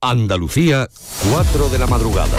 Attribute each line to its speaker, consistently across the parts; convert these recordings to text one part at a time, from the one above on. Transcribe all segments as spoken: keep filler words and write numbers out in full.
Speaker 1: Andalucía, cuatro de la madrugada.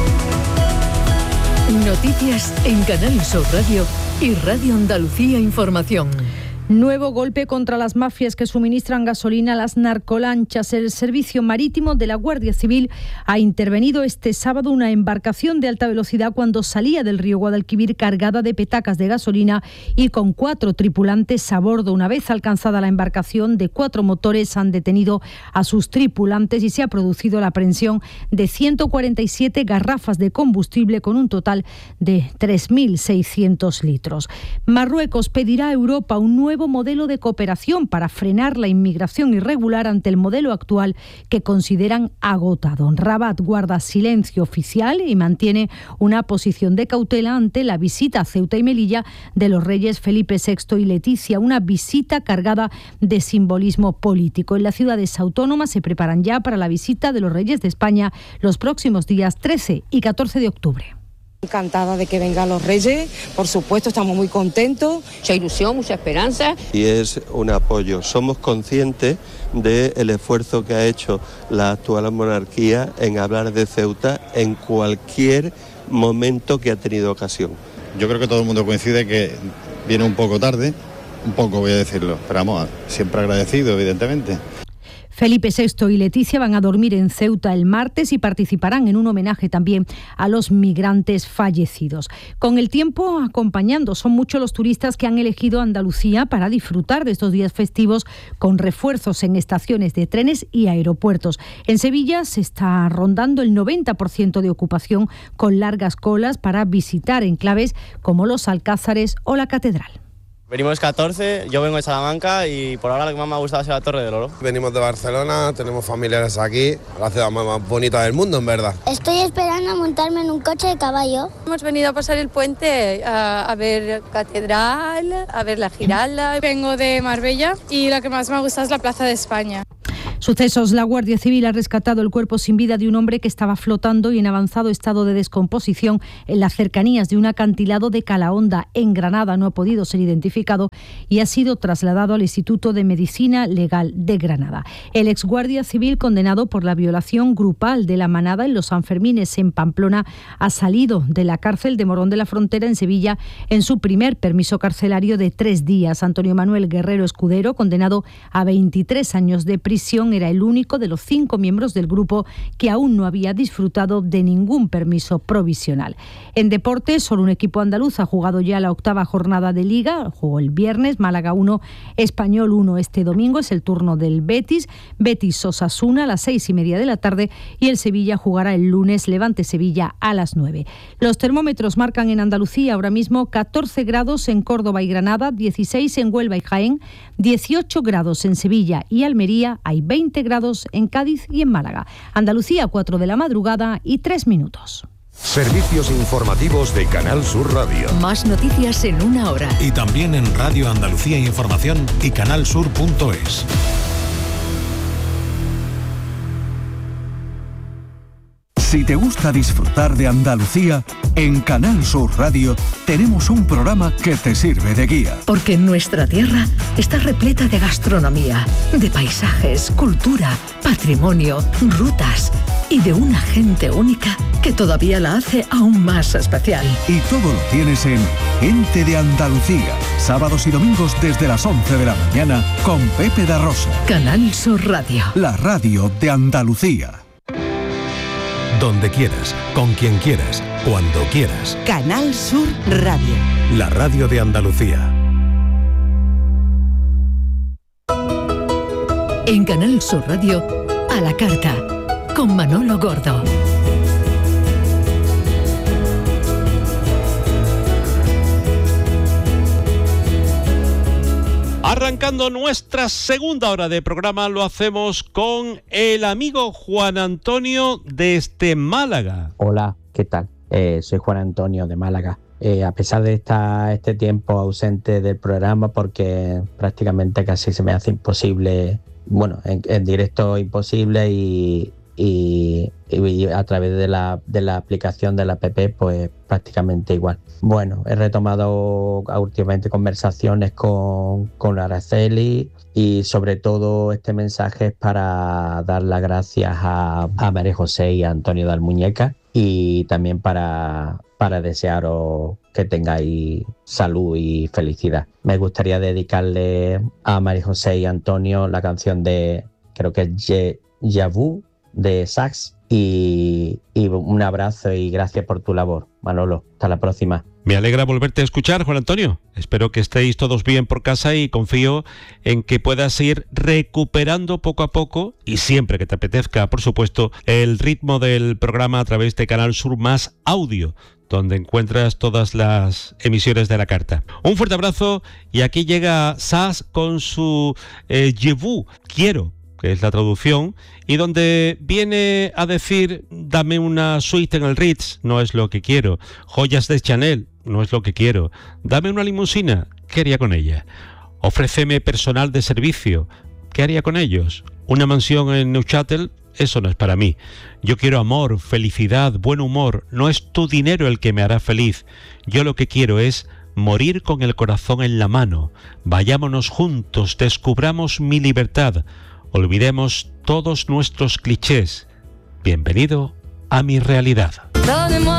Speaker 2: Noticias en Canal Sur Radio y Radio Andalucía Información.
Speaker 3: Nuevo golpe contra las mafias que suministran gasolina a las narcolanchas. El Servicio Marítimo de la Guardia Civil ha intervenido este sábado una embarcación de alta velocidad cuando salía del río Guadalquivir cargada de petacas de gasolina y con cuatro tripulantes a bordo. Una vez alcanzada la embarcación de cuatro motores, han detenido a sus tripulantes y se ha producido la aprehensión de ciento cuarenta y siete garrafas de combustible con un total de tres mil seiscientos litros. Marruecos pedirá a Europa un nuevo modelo de cooperación para frenar la inmigración irregular ante el modelo actual que consideran agotado. Rabat guarda silencio oficial y mantiene una posición de cautela ante la visita a Ceuta y Melilla de los reyes Felipe sexto y Leticia, una visita cargada de simbolismo político. En las ciudades autónomas se preparan ya para la visita de los reyes de España los próximos días trece y catorce de octubre.
Speaker 4: Encantada de que vengan los reyes, por supuesto, estamos muy contentos.
Speaker 5: Mucha ilusión, mucha esperanza.
Speaker 6: Y es un apoyo. Somos conscientes del esfuerzo que ha hecho la actual monarquía en hablar de Ceuta en cualquier momento que ha tenido ocasión.
Speaker 7: Yo creo que todo el mundo coincide que viene un poco tarde, un poco voy a decirlo, pero vamos, siempre agradecido, evidentemente.
Speaker 3: Felipe sexto y Leticia van a dormir en Ceuta el martes y participarán en un homenaje también a los migrantes fallecidos. Con el tiempo acompañando, son muchos los turistas que han elegido Andalucía para disfrutar de estos días festivos con refuerzos en estaciones de trenes y aeropuertos. En Sevilla se está rondando el noventa por ciento de ocupación con largas colas para visitar enclaves como los Alcázares o la Catedral.
Speaker 8: Venimos catorce, yo vengo de Salamanca y por ahora lo que más me ha gustado es la Torre del Oro.
Speaker 9: Venimos de Barcelona, tenemos familiares aquí, la ciudad más bonita del mundo, en verdad.
Speaker 10: Estoy esperando a montarme en un coche de caballo.
Speaker 11: Hemos venido a pasar el puente a, a ver Catedral, a ver la Giralda.
Speaker 12: Vengo de Marbella y la que más me gusta es la Plaza de España.
Speaker 3: Sucesos. La Guardia Civil ha rescatado el cuerpo sin vida de un hombre que estaba flotando y en avanzado estado de descomposición en las cercanías de un acantilado de Calahonda, en Granada. No ha podido ser identificado y ha sido trasladado al Instituto de Medicina Legal de Granada. El exguardia civil condenado por la violación grupal de la manada en los Sanfermines en Pamplona ha salido de la cárcel de Morón de la Frontera en Sevilla en su primer permiso carcelario de tres días. Antonio Manuel Guerrero Escudero, condenado a veintitrés años de prisión, era el único de los cinco miembros del grupo que aún no había disfrutado de ningún permiso provisional. En deportes, solo un equipo andaluz ha jugado ya la octava jornada de Liga. Jugó el viernes, Málaga uno, Español uno. Este domingo es el turno del Betis, Betis-Osasuna a las seis y media de la tarde y el Sevilla jugará el lunes Levante-Sevilla a las nueve. Los termómetros marcan en Andalucía ahora mismo catorce grados en Córdoba y Granada, dieciséis en Huelva y Jaén, dieciocho grados en Sevilla y Almería, hay veinte grados en Cádiz y en Málaga. Andalucía, cuatro de la madrugada y tres minutos.
Speaker 1: Servicios informativos de Canal Sur Radio.
Speaker 2: Más noticias en una hora.
Speaker 13: Y también en Radio Andalucía Información y canal sur punto es.
Speaker 14: Si te gusta disfrutar de Andalucía, en Canal Sur Radio tenemos un programa que te sirve de guía.
Speaker 2: Porque nuestra tierra está repleta de gastronomía, de paisajes, cultura, patrimonio, rutas y de una gente única que todavía la hace aún más especial.
Speaker 14: Y todo lo tienes en Gente de Andalucía, sábados y domingos desde las once de la mañana con Pepe da Rosa.
Speaker 2: Canal Sur Radio.
Speaker 14: La radio de Andalucía.
Speaker 13: Donde quieras, con quien quieras, cuando quieras.
Speaker 15: Canal Sur Radio.
Speaker 13: La radio de Andalucía.
Speaker 2: En Canal Sur Radio, a la carta, con Manolo Gordo.
Speaker 16: Arrancando nuestra segunda hora de programa, lo hacemos con el amigo Juan Antonio desde Málaga.
Speaker 17: Hola, ¿qué tal? Eh, soy Juan Antonio de Málaga. Eh, a pesar de estar este tiempo ausente del programa, porque prácticamente casi se me hace imposible, bueno, en, en directo imposible y, y, y a través de la, de la aplicación de la app, pues prácticamente igual. Bueno, he retomado últimamente conversaciones con, con Araceli y sobre todo este mensaje es para dar las gracias a, a María José y a Antonio de Almuñeca, y también para, para desearos que tengáis salud y felicidad. Me gustaría dedicarle a María José y a Antonio la canción de, creo que es Je, Javu, de Sax, y, y un abrazo y gracias por tu labor, Manolo. Hasta la próxima.
Speaker 16: Me alegra volverte a escuchar, Juan Antonio. Espero que estéis todos bien por casa y confío en que puedas ir recuperando poco a poco, y siempre que te apetezca, por supuesto, el ritmo del programa a través de Canal Sur Más Audio, donde encuentras todas las emisiones de la carta. Un fuerte abrazo, y aquí llega Sass con su eh, Je veux, quiero, que es la traducción, y donde viene a decir: dame una suite en el Ritz, no es lo que quiero; joyas de Chanel, no es lo que quiero; dame una limusina, ¿qué haría con ella? Ofréceme personal de servicio, ¿qué haría con ellos? Una mansión en Neuchâtel, eso no es para mí. Yo quiero amor, felicidad, buen humor, no es tu dinero el que me hará feliz. Yo lo que quiero es morir con el corazón en la mano. Vayámonos juntos, descubramos mi libertad. Olvidemos todos nuestros clichés. Bienvenido a mi realidad.